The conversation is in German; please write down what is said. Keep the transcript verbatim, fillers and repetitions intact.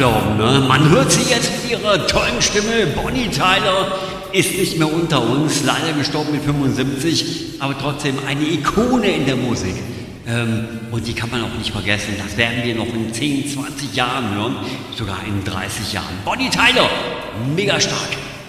glauben, ne? Man hört sie jetzt mit ihrer tollen Stimme. Bonnie Tyler ist nicht mehr unter uns, leider gestorben mit fünfundsiebzig, aber trotzdem eine Ikone in der Musik. Ähm, und die kann man auch nicht vergessen. Das werden wir noch in zehn, zwanzig Jahren hören, sogar in dreißig Jahren. Bonnie Tyler, mega stark.